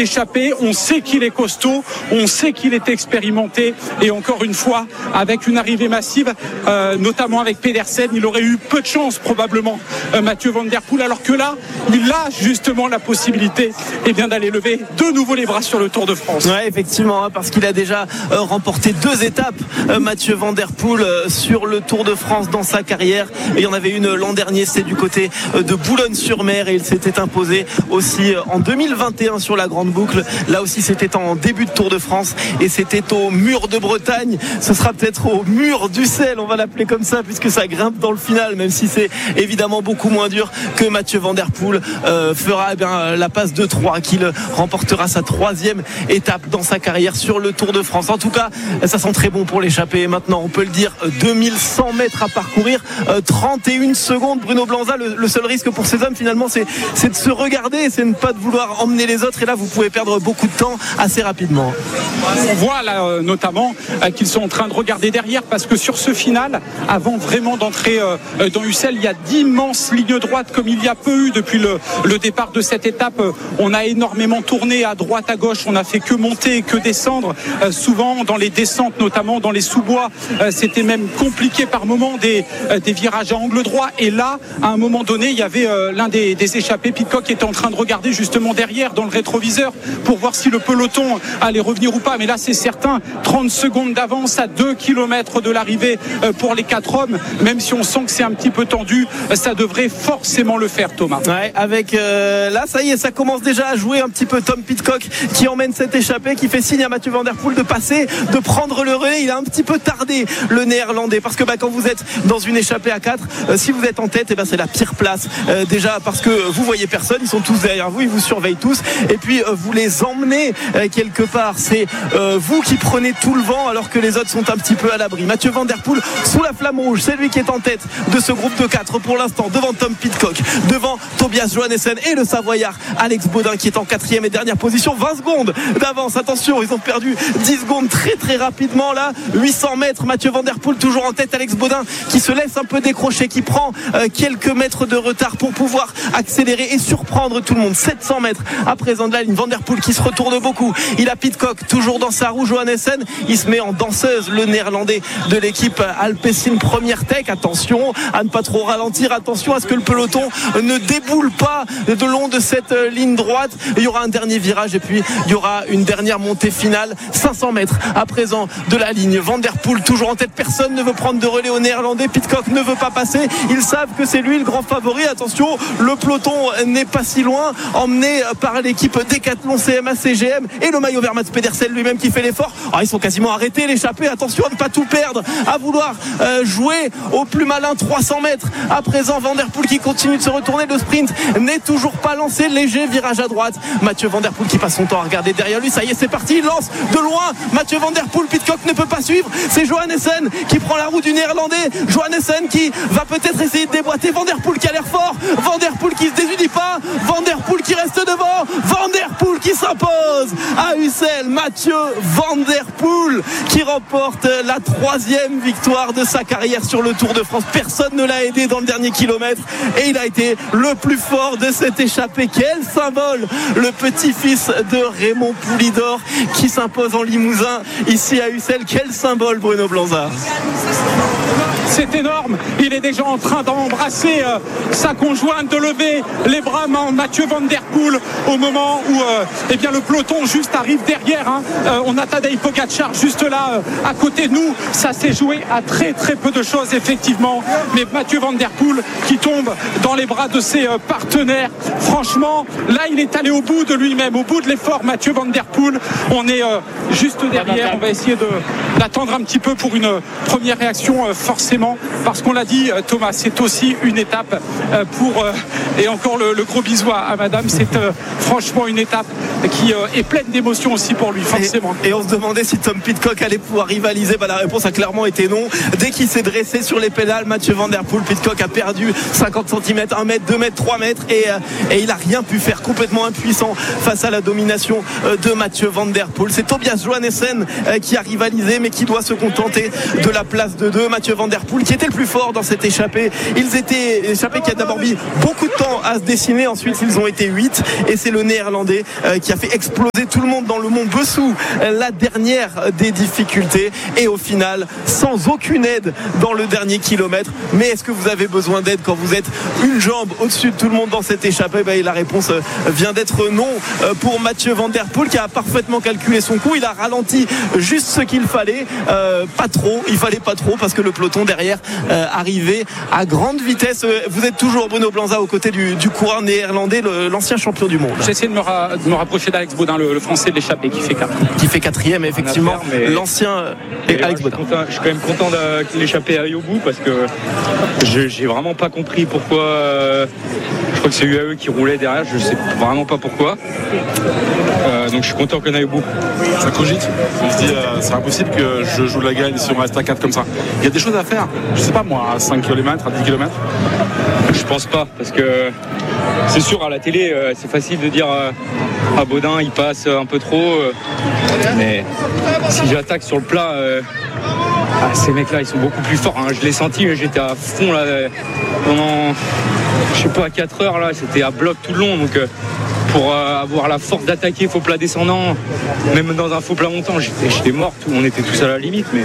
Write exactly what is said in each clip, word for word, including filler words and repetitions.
d'échappée. On sait qu'il est costaud, on sait qu'il est expérimenté, et encore une fois, avec une arrivée massive, euh, notamment avec Pedersen, il aurait eu peu de chance probablement, euh, Mathieu Van Der Poel, alors que là, il a justement la possibilité eh bien, d'aller lever de nouveau les bras sur le Tour de France. Ouais, effectivement, hein, parce qu'il a déjà euh, remporté deux étapes, euh, Mathieu Van Der Poel, euh, sur le Tour de France dans sa carrière. Et il y en avait une l'an dernier, c'était du côté euh, de Boulogne-sur-Mer, et il s'était imposé aussi euh, en deux mille vingt et un sur la Grande Boucle. Là aussi, c'était en début de Tour de France, et c'était au mur de Bretagne. Ce sera peut-être au mur d'Ussel, on va l'appeler comme ça, puisque ça grimpe dans le final, même si c'est évidemment beaucoup moins dur que Mathieu Van Der Poel euh, fera eh bien, la passe de trois, qu'il remportera sa troisième étape dans sa carrière sur le Tour de France. En tout cas, ça sent très bon pour l'échappée. Maintenant, on peut le dire, deux mille cent mètres à parcourir, euh, trente et une secondes. Bruno Blanza, le, le seul risque pour ces hommes finalement, c'est, c'est de se regarder, c'est de ne pas de vouloir emmener les autres, et là vous pouvez perdre beaucoup de temps assez rapidement. On voit là euh, notamment euh, qu'ils sont en train de regarder derrière, parce que sur ce final, avant vraiment d'entrer euh, dans Ussel, il y a d'immenses lignes droites comme il y a peu eu depuis le, le départ de cette étape. Euh, on a énormément tourné à droite, à gauche, on a fait que monter, que descendre. Euh, souvent dans les descentes, notamment dans les sous-bois, euh, c'était même compliqué par moments, des, euh, des virages à angle droit. Et là, à un moment donné, il y avait euh, l'un des, des échappés, Pidcock, qui était en train de regarder justement derrière dans le rétroviseur pour voir si le peloton allait revenir ou pas. Mais là, c'est certain, trente secondes d'avance à deux kilomètres de l'arrivée euh, pour les quatre hommes. Même si on sent que c'est un petit peu tendu, ça devrait forcément le faire, Thomas. Ouais, avec euh, là, ça y est, ça commence déjà à jouer un petit peu. Tom Pidcock qui emmène cette échappée, qui fait signe à Mathieu Van Der Poel de passer, de prendre le relais. Il a un petit peu tardé, le néerlandais, parce que bah, quand vous êtes dans une échappée à quatre, euh, si vous êtes en tête, eh ben, c'est la pire place. Euh, déjà parce que vous voyez personne, ils sont tous derrière vous, ils vous surveillent tous, et puis euh, vous les emmenez euh, quelque part. C'est euh, vous qui prenez tout le vent, alors que les autres sont un petit peu à l'abri. Mathieu Van Der Poel sous la flamme rouge, c'est lui qui est en tête de ce groupe de quatre pour l'instant, devant Tom Pidcock, devant Tobias Johannessen et le Savoyard Alex Baudin qui est en quatrième et dernière position. Vingt secondes d'avance, attention, ils ont perdu dix secondes très très rapidement là. Huit cents mètres, Mathieu Van Der Poel toujours en tête, Alex Baudin qui se laisse un peu décrocher, qui prend euh, quelques mètres de retard pour pouvoir accélérer et surprendre tout le monde. Sept cents mètres à présent de la ligne. Van Der Poel qui se retourne beaucoup, il a Pidcock toujours dans sa roue. Johannessen, il se met en danseuse, le néerlandais de l'équipe Alpecin Première Tech. Attention à ne pas trop ralentir, attention à ce que le peloton ne déboule pas de long de cette ligne droite. Il y aura un dernier virage et puis il y aura une dernière montée finale. Cinq cents mètres à présent de la ligne. Van Der Poel toujours en tête, personne ne veut prendre de relais au néerlandais. Pidcock ne veut pas passer, ils savent que c'est lui le grand favori. Attention, le peloton n'est pas si loin, emmené par l'équipe Decathlon C M A C G M et le maillot vert Mats Pedersen lui-même qui fait l'effort. Alors, ils sont quasiment arrêtés, l'échappée, attention à ne pas tout perdre, à vouloir euh, jouer au plus malin. Trois cents mètres à présent, Van Der Poel qui continue de se retourner, le sprint n'est toujours pas lancé, léger virage à droite, Mathieu Van Der Poel qui passe son temps à regarder derrière lui. Ça y est, c'est parti, il lance de loin Mathieu Van Der Poel. Pidcock ne peut pas suivre, c'est Johannessen qui prend la roue du néerlandais. Johannessen qui va peut-être essayer de déboîter Van Der Poel qui a l'air fort, Van Der Poel qui se désunit pas, Van Der Poel qui reste devant, Van Der Poel qui s'impose à Ussel. Mathieu Van Der Poel qui remporte la troisième victoire de sa carrière sur le Tour de France. Personne ne l'a aidé dans le dernier kilomètre et il a été le plus fort de cette échappée. Quel symbole, le petit-fils de Raymond Poulidor qui s'impose en Limousin ici à Ussel. Quel symbole, Bruno Blanza. C'est énorme, il est déjà en train d'embrasser euh, sa conjointe, de lever les bras. Mathieu Van Der Poel au moment où euh, eh bien, le peloton juste arrive derrière, hein. euh, on a Tadej Pogačar juste là euh, à côté de nous. Ça s'est joué à très très peu de choses effectivement, mais Mathieu Van Der Poel qui tombe dans les bras de ses euh, partenaires. Franchement, là il est allé au bout de lui-même, au bout de l'effort. Mathieu Van Der Poel, on est euh, juste derrière, on va essayer de, d'attendre un petit peu pour une euh, première réaction euh, forcément, parce qu'on l'a dit, Thomas, c'est aussi une étape pour, et encore le, le gros bisou à madame, c'est franchement une étape qui est pleine d'émotions aussi pour lui, forcément. Et, et on se demandait si Tom Pidcock allait pouvoir rivaliser. Bah, la réponse a clairement été non. Dès qu'il s'est dressé sur les pédales, Mathieu Van Der Poel, Pidcock a perdu cinquante centimètres, un mètre, deux mètres, trois mètres, et, et il n'a rien pu faire, complètement impuissant face à la domination de Mathieu Van Der Poel. C'est Tobias Johannessen qui a rivalisé, mais qui doit se contenter de la place de deux. Mathieu Mathieu Van Der Poel qui était le plus fort dans cette échappée. Ils étaient échappée qui a d'abord mis beaucoup de temps à se dessiner, ensuite ils ont été huit et c'est le néerlandais euh, qui a fait exploser tout le monde dans le mont Bessou, la dernière des difficultés, et au final sans aucune aide dans le dernier kilomètre. Mais est-ce que vous avez besoin d'aide quand vous êtes une jambe au-dessus de tout le monde dans cette échappée? Ben, la réponse vient d'être non pour Mathieu Van Der Poel qui a parfaitement calculé son coup. Il a ralenti juste ce qu'il fallait, euh, pas trop, il fallait pas trop parce que le peloton derrière euh, arrivait à grande vitesse. Vous êtes toujours Bruno Blanza aux côtés du, du coureur néerlandais, le, l'ancien champion du monde. J'essaie de me, ra- de me rapprocher d'Alex Baudin, le, le français de l'échappée qui fait quatre. Qui fait quatrième, effectivement. Affaire, mais... L'ancien et Alex Baudin. Je, je suis quand même content de l'échapper aille au bout parce que je, j'ai vraiment pas compris pourquoi. Euh, je crois que c'est U A E qui roulait derrière, je sais vraiment pas pourquoi. Euh, donc je suis content qu'on aille au bout. Ça cogite. On se dit, euh, c'est impossible que je joue la gagne si on reste à quatre comme ça. Il y a des choses à faire. Je sais pas moi, à cinq kilomètres, à dix kilomètres. Je pense pas parce que c'est sûr à la télé euh, c'est facile de dire euh, ah Baudin il passe un peu trop euh, mais si j'attaque sur le plat euh, ah, ces mecs là ils sont beaucoup plus forts hein. Je l'ai senti, j'étais à fond là pendant je sais pas quatre heures là, c'était à bloc tout le long donc euh, pour euh, avoir la force d'attaquer faux plat descendant, même dans un faux plat montant, j'étais, j'étais mort, tout, on était tous à la limite, mais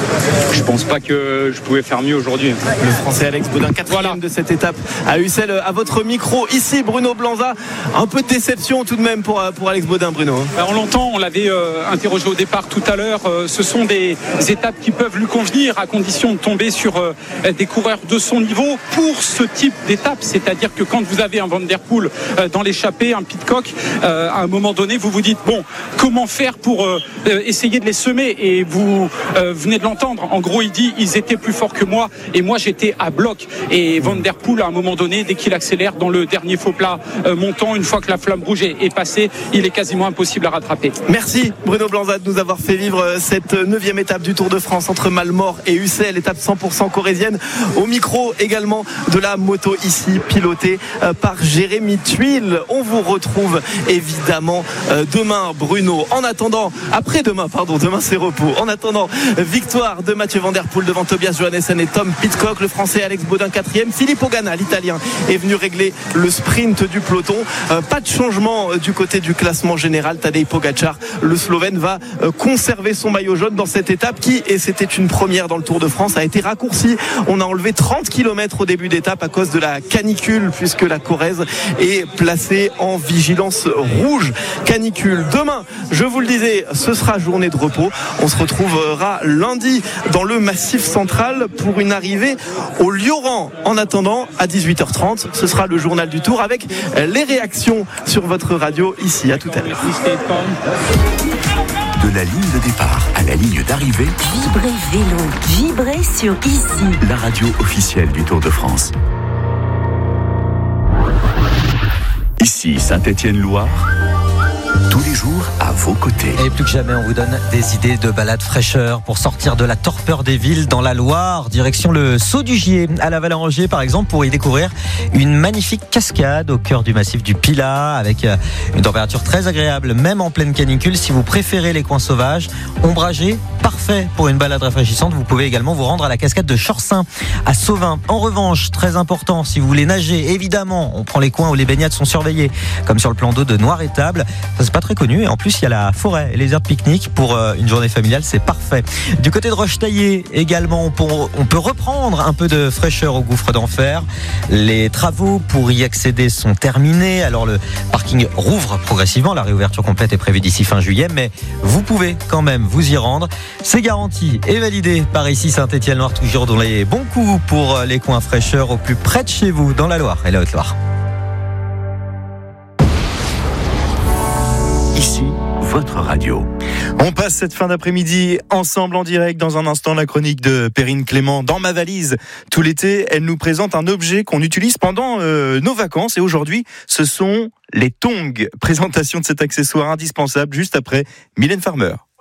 je pense pas que je pouvais faire mieux aujourd'hui. Le Français Alex Baudin, quatrième voilà. de cette étape à Ussel. À votre micro, ici Bruno Blanza, un peu de déception tout de même pour, pour Alex Baudin, Bruno. Alors, on l'entend, on l'avait euh, interrogé au départ tout à l'heure, euh, ce sont des étapes qui peuvent lui convenir à condition de tomber sur euh, des coureurs de son niveau pour ce type d'étape, c'est-à-dire que quand vous avez un Van Der Poel euh, dans l'échappée, un Pidcock, euh, à un moment donné vous vous dites bon, comment faire pour euh, essayer de les semer, et vous euh, venez de l'entendre, en gros il dit ils étaient plus forts que moi et moi j'étais à bloc, et Van Der Poel à un moment donné dès qu'il accélère dans le dernier faux plat euh, montant, une fois que la flamme rouge est, est passée, il est quasiment impossible à rattraper. Merci Bruno Blanza de nous avoir fait vivre cette neuvième étape du Tour de France entre Malmort et Ussel, étape cent pour cent corrézienne, au micro également de la moto ici pilotée par Jérémy Tuile. On vous retrouve évidemment euh, demain Bruno, en attendant après-demain, pardon, demain c'est repos, en attendant victoire de Mathieu Van Der Poel devant Tobias Johannessen et Tom Pidcock, le Français Alex Baudin quatrième, Filippo Ganna l'Italien est venu régler le sprint du peloton. Euh, pas de changement euh, du côté du classement général, Tadej Pogačar le Slovène va euh, conserver son maillot jaune dans cette étape qui, et c'était une première dans le Tour de France, a été raccourcie. On a enlevé trente kilomètres au début d'étape à cause de la canicule, puisque la Corrèze est placée en vigilance rouge canicule. Demain, je vous le disais, ce sera journée de repos. On se retrouvera lundi dans le Massif central pour une arrivée au Lioran. En attendant, à dix-huit heures trente, ce sera le journal du Tour avec les réactions sur votre radio ici. À tout à l'heure. De la ligne de départ à la ligne d'arrivée, vibrez vélo, vibrez sur ici, la radio officielle du Tour de France. Ici Saint-Étienne-Loire, tous les jours à vos côtés. Et plus que jamais, on vous donne des idées de balade fraîcheur pour sortir de la torpeur des villes dans la Loire. Direction le Saut du Gier, à la Vallengier par exemple, pour y découvrir une magnifique cascade au cœur du massif du Pilat, avec une température très agréable, même en pleine canicule. Si vous préférez les coins sauvages, ombragés, parfait pour une balade rafraîchissante. Vous pouvez également vous rendre à la cascade de Chorsin, à Sauvin. En revanche, très important, si vous voulez nager, évidemment, on prend les coins où les baignades sont surveillées, comme sur le plan d'eau de Noir-Étable. Ça, c'est pas très connu, et en plus il y a la forêt et les aires de pique-nique pour une journée familiale, c'est parfait. Du côté de Roche-Taillée également, on peut, on peut reprendre un peu de fraîcheur au gouffre d'Enfer. Les travaux pour y accéder sont terminés, alors le parking rouvre progressivement, la réouverture complète est prévue d'ici fin juillet, mais vous pouvez quand même vous y rendre. C'est garanti et validé par ici Saint-Étienne-Loire, toujours dans les bons coups pour les coins fraîcheur au plus près de chez vous, dans la Loire et la Haute-Loire. Ici, votre radio. On passe cette fin d'après-midi ensemble en direct. Dans un instant, la chronique de Perrine Clément dans ma valise. Tout l'été, elle nous présente un objet qu'on utilise pendant euh, nos vacances. Et aujourd'hui, ce sont les tongs. Présentation de cet accessoire indispensable juste après Mylène Farmer.